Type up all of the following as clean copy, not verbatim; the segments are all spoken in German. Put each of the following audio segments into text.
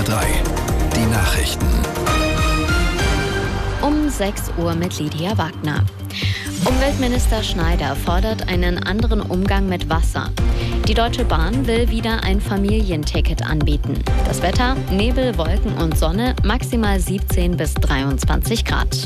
SWR 3, die Nachrichten. Um 6 Uhr mit Lydia Wagner. Umweltminister Schneider fordert einen anderen Umgang mit Wasser. Die Deutsche Bahn will wieder ein Familienticket anbieten. Das Wetter: Nebel, Wolken und Sonne, maximal 17 bis 23 Grad.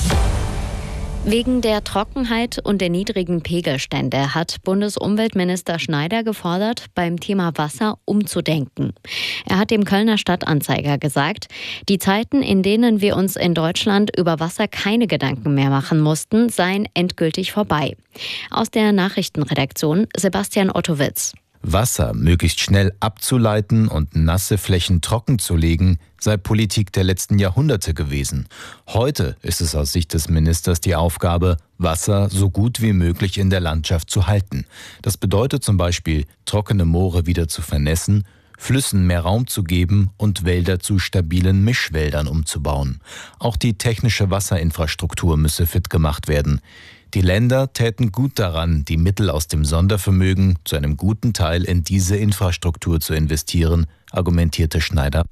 Wegen der Trockenheit und der niedrigen Pegelstände hat Bundesumweltminister Schneider gefordert, beim Thema Wasser umzudenken. Er hat dem Kölner Stadtanzeiger gesagt, die Zeiten, in denen wir uns in Deutschland über Wasser keine Gedanken mehr machen mussten, seien endgültig vorbei. Aus der Nachrichtenredaktion Sebastian Ottowitz. Wasser möglichst schnell abzuleiten und nasse Flächen trocken zu legen, sei Politik der letzten Jahrhunderte gewesen. Heute ist es aus Sicht des Ministers die Aufgabe, Wasser so gut wie möglich in der Landschaft zu halten. Das bedeutet zum Beispiel, trockene Moore wieder zu vernässen, Flüssen mehr Raum zu geben und Wälder zu stabilen Mischwäldern umzubauen. Auch die technische Wasserinfrastruktur müsse fit gemacht werden. Die Länder täten gut daran, die Mittel aus dem Sondervermögen zu einem guten Teil in diese Infrastruktur zu investieren, argumentierte Schneider.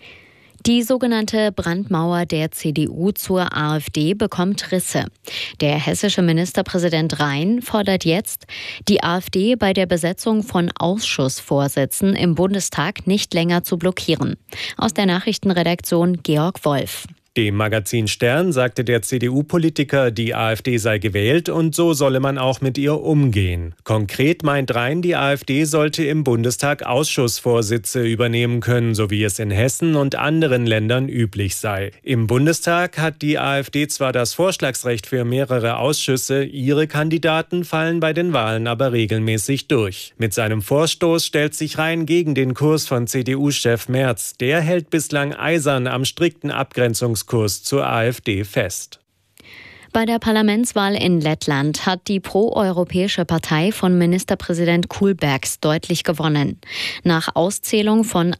Die sogenannte Brandmauer der CDU zur AfD bekommt Risse. Der hessische Ministerpräsident Rhein fordert jetzt, die AfD bei der Besetzung von Ausschussvorsitzen im Bundestag nicht länger zu blockieren. Aus der Nachrichtenredaktion Georg Wolf. Dem Magazin Stern sagte der CDU-Politiker, die AfD sei gewählt und so solle man auch mit ihr umgehen. Konkret meint Rhein, die AfD sollte im Bundestag Ausschussvorsitze übernehmen können, so wie es in Hessen und anderen Ländern üblich sei. Im Bundestag hat die AfD zwar das Vorschlagsrecht für mehrere Ausschüsse, ihre Kandidaten fallen bei den Wahlen aber regelmäßig durch. Mit seinem Vorstoß stellt sich Rhein gegen den Kurs von CDU-Chef Merz. Der hält bislang eisern am strikten Abgrenzungskurs zur AfD fest. Bei der Parlamentswahl in Lettland hat die proeuropäische Partei von Ministerpräsident Kulbergs deutlich gewonnen. Nach Auszählung von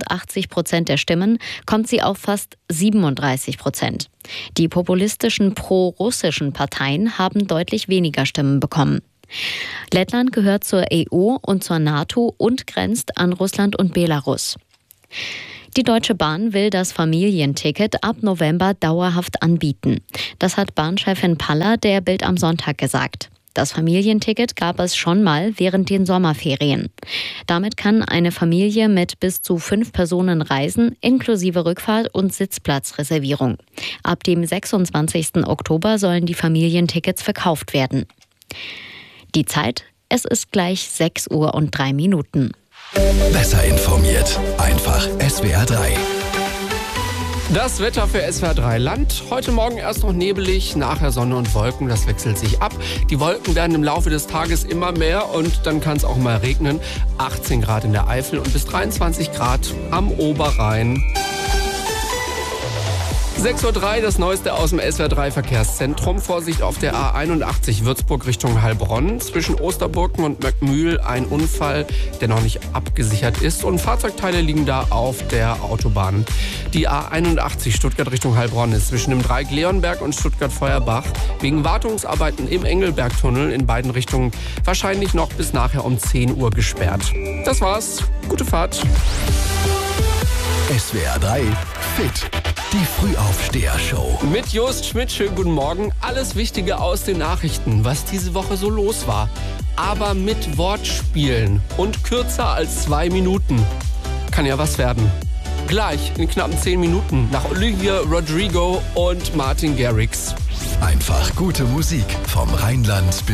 88% der Stimmen kommt sie auf fast 37%. Die populistischen pro-russischen Parteien haben deutlich weniger Stimmen bekommen. Lettland gehört zur EU und zur NATO und grenzt an Russland und Belarus. Die Deutsche Bahn will das Familienticket ab November dauerhaft anbieten. Das hat Bahnchefin Paller der Bild am Sonntag gesagt. Das Familienticket gab es schon mal während den Sommerferien. Damit kann eine Familie mit bis zu 5 Personen reisen, inklusive Rückfahrt und Sitzplatzreservierung. Ab dem 26. Oktober sollen die Familientickets verkauft werden. Die Zeit: Es ist gleich 6 Uhr und 3 Minuten. Besser informiert. Einfach SWR 3. Das Wetter für SWR 3 Land. Heute Morgen erst noch nebelig, nachher Sonne und Wolken. Das wechselt sich ab. Die Wolken werden im Laufe des Tages immer mehr und dann kann es auch mal regnen. 18 Grad in der Eifel und bis 23 Grad am Oberrhein. 6.03 Uhr, das Neueste aus dem SWR 3 Verkehrszentrum. Vorsicht auf der A81 Würzburg Richtung Heilbronn. Zwischen Osterburken und Möckmühl ein Unfall, der noch nicht abgesichert ist. Und Fahrzeugteile liegen da auf der Autobahn. Die A81 Stuttgart Richtung Heilbronn ist zwischen dem Dreieck Leonberg und Stuttgart-Feuerbach wegen Wartungsarbeiten im Engelbergtunnel in beiden Richtungen wahrscheinlich noch bis nachher um 10 Uhr gesperrt. Das war's. Gute Fahrt. SWR 3 Fit. Die Frühaufsteher-Show. Mit Jost Schmidt, schönen guten Morgen. Alles Wichtige aus den Nachrichten, was diese Woche so los war. Aber mit Wortspielen und kürzer als 2 Minuten. Kann ja was werden. Gleich in knappen 10 Minuten nach Olivia Rodrigo und Martin Garrix. Einfach gute Musik vom Rheinland bis